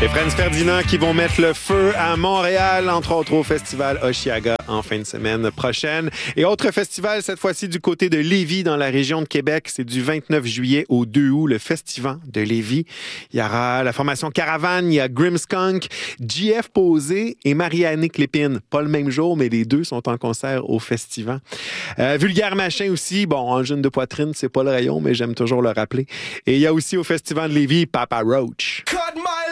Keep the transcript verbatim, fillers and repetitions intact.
Les Franz Ferdinand qui vont mettre le feu à Montréal, entre autres au festival Osheaga en fin de semaine prochaine. Et autre festival, cette fois-ci du côté de Lévis, dans la région de Québec. C'est du vingt-neuf juillet au deux août, le Festival de Lévis. Il y aura la formation Caravane, il y a Grimmskunk, J F Posé et Marie-Annick Lépine. Pas le même jour, mais les deux sont en concert au festival. Euh, Vulgaire Machin aussi. Bon, Angine de poitrine, c'est pas le rayon, mais j'aime toujours le rappeler. Et il y a aussi au Festival de Lévis, Papa Roach.